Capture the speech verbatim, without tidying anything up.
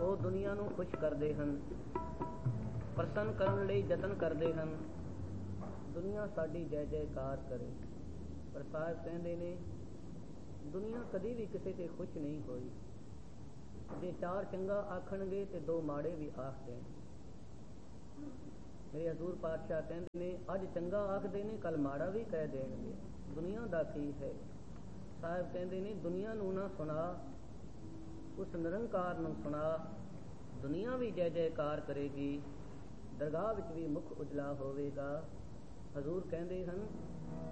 ਉਹ ਦੁਨੀਆ ਨੂੰ ਖੁਸ਼ ਕਰਦੇ ਹਨ, ਪ੍ਰਸੰਨ ਕਰਨ ਲਈ ਯਤਨ ਕਰਦੇ ਹਨ। ਦੁਨੀਆ ਸਾਡੀ ਜੈ ਜੈਕਾਰ ਕਰੇ। ਪਰ ਸਾਹਿਬ ਕਹਿੰਦੇ ਨੇ ਦੁਨੀਆ ਕਦੀ ਵੀ ਕਿਸੇ ਤੇ ਖੁਸ਼ ਨਹੀਂ ਹੋਈ। ਜੇ ਚਾਰ ਚੰਗਾ ਆਖਣਗੇ ਤੇ ਦੋ ਮਾੜੇ ਵੀ ਆਖ ਦੇਣ। ਮੇਰੇ ਹਜ਼ੂਰ ਪਾਤਸ਼ਾਹ ਕਹਿੰਦੇ ਨੇ ਅੱਜ ਚੰਗਾ ਆਖਦੇ ਨੇ ਕੱਲ ਮਾੜਾ ਵੀ ਕਹਿ ਦੇਣਗੇ। ਦੁਨੀਆ ਦਾ ਕੀ ਹੈ। ਸਾਹਿਬ ਕਹਿੰਦੇ ਨੇ ਦੁਨੀਆ ਨੂੰ ਨਾ ਸੁਣਾ, ਉਸ ਨਿਰੰਕਾਰ ਨੂੰ ਸੁਣਾ। ਦੁਨੀਆ ਵੀ ਜੈ ਜੈਕਾਰ ਕਰੇਗੀ, ਦਰਗਾਹ ਵਿੱਚ ਵੀ ਮੁੱਖ ਉਜਲਾ ਹੋਵੇਗਾ। ਹਜ਼ੂਰ ਕਹਿੰਦੇ ਹਨ